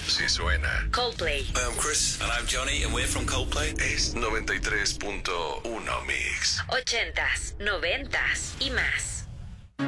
Si suena. Coldplay. Hi, I'm Chris. And I'm Johnny, and we're from Coldplay. Es 93.1 Mix. 80s, 90s y más.